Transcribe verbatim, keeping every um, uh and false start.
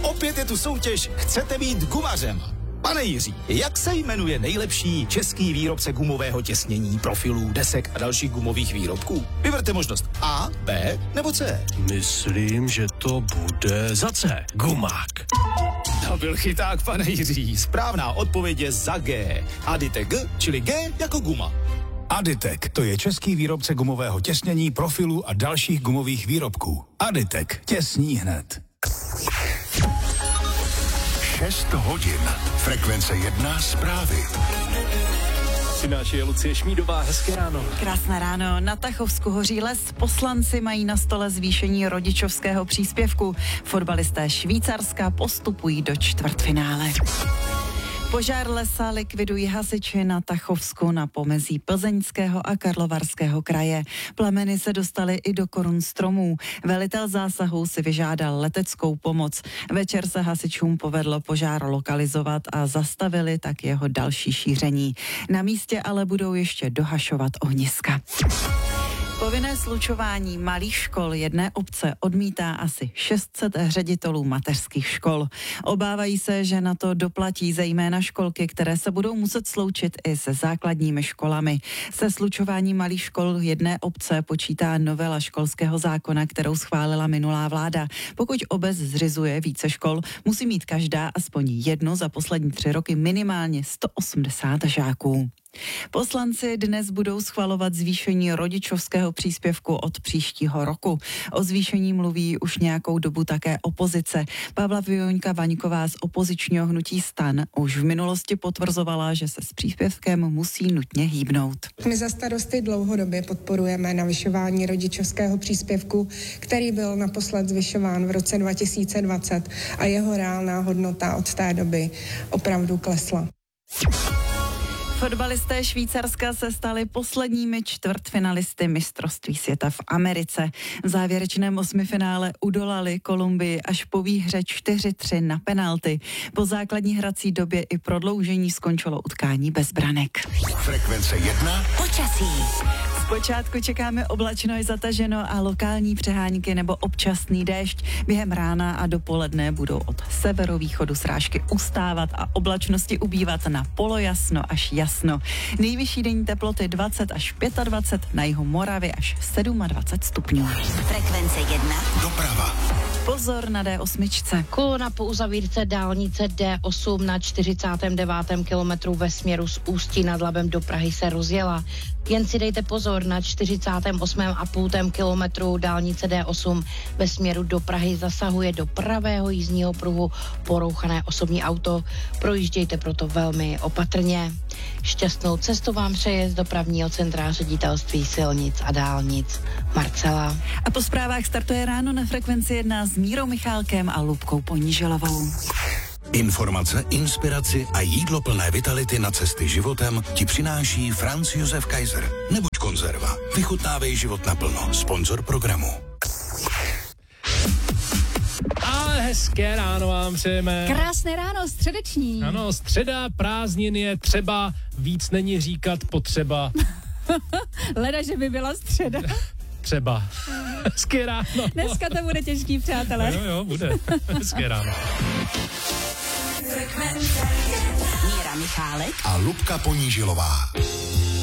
Opět je tu soutěž Chcete být gumařem? Pane Jiří, jak se jmenuje nejlepší český výrobce gumového těsnění, profilů, desek a dalších gumových výrobků? Vyberte možnost A, B nebo C. Myslím, že to bude za C. Gumák. To byl chyták, pane Jiří. Správná odpověď je za G. Aditek G, čili G jako guma. Aditek, to je český výrobce gumového těsnění, profilů a dalších gumových výrobků. Aditek, těsní hned. šest hodin. Frekvence jedna zprávy. Přináší je Lucie Šmídová. Hezké ráno. Krásné ráno. Na Tachovsku hoří les. Poslanci mají na stole zvýšení rodičovského příspěvku. Fotbalisté Švýcarska postupují do čtvrtfinále. Požár lesa likvidují hasiči na Tachovsku na pomezí Plzeňského a Karlovarského kraje. Plameny se dostaly i do korun stromů. Velitel zásahu si vyžádal leteckou pomoc. Večer se hasičům povedlo požár lokalizovat a zastavili tak jeho další šíření. Na místě ale budou ještě dohašovat ohniska. Povinné slučování malých škol jedné obce odmítá asi šest set ředitelů mateřských škol. Obávají se, že na to doplatí zejména školky, které se budou muset sloučit i se základními školami. Se slučováním malých škol jedné obce počítá novela školského zákona, kterou schválila minulá vláda. Pokud obec zřizuje více škol, musí mít každá aspoň jedno za poslední tři roky minimálně sto osmdesát žáků. Poslanci dnes budou schvalovat zvýšení rodičovského příspěvku od příštího roku. O zvýšení mluví už nějakou dobu také opozice. Pavla Vioňka Vaňková z opozičního hnutí STAN už v minulosti potvrzovala, že se s příspěvkem musí nutně hýbnout. My za Starosty dlouhodobě podporujeme navyšování rodičovského příspěvku, který byl naposled zvyšován v roce dva tisíce dvacet a jeho reálná hodnota od té doby opravdu klesla. Fotbalisté Švýcarska se stali posledními čtvrtfinalisty mistrovství světa v Americe. V závěrečném osmifinále udolali Kolumbii až po výhře čtyři tři na penalty. Po základní hrací době i prodloužení skončilo utkání bez branek. Frekvence jedna. Počasí. Zpočátku čekáme oblačno i zataženo a lokální přehánky nebo občasný déšť. Během rána a dopoledne budou od severovýchodu srážky ustávat a oblačnosti ubývat na polojasno až jasno. Nejvyšší denní teploty dvacet až dvacet pět, na jihu Moravy až dvacet sedm stupňů. Frekvence jedna. Doprava. Pozor na dé osm. Kolona po uzavírce dálnice dé osm na čtyřicátém devátém kilometru ve směru z Ústí nad Labem do Prahy se rozjela. Jen si dejte pozor, na čtyřicátém osmém a půl kilometru dálnice dé osm ve směru do Prahy zasahuje do pravého jízdního pruhu porouchané osobní auto. Projíždějte proto velmi opatrně. Šťastnou cestu vám přeje z dopravního centra ředitelství silnic a dálnic Marcela. A po zprávách startuje ráno na Frekvenci jedna s Mírou Michálkem a Lubkou Poníželovou. Informace, inspiraci a jídlo plné vitality na cesty životem ti přináší Franz Josef Kaiser. Nebuď konzerva. Vychutnávej život naplno. Sponzor programu. Ale hezké ráno vám přejeme. Krásné ráno, středeční. Ano, středa, prázdnin je třeba, víc není říkat potřeba. Leda, že by byla středa. Třeba. Hezké ráno. Dneska to bude těžký, přátelé. Jo, jo, bude. Hezké ráno. Míra Michálek A Lubka Ponížilová.